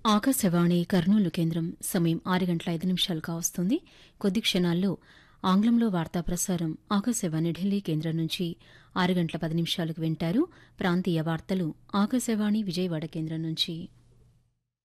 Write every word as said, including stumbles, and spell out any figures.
ఆకాశవాణి కర్నూలు కేంద్రం సమయం ఆరు గంటల ఐదు నిమిషాలు కావస్తుంది. కొద్ది క్షణాల్లో ఆంగ్లంలో వార్తా ప్రసారం ఆకాశవాణి ఢిల్లీ కేంద్రం నుంచి ఆరు గంటల పది నిమిషాలకు వింటారు. ప్రాంతీయ వార్తలు ఆకాశవాణి విజయవాడ కేంద్రం నుంచి.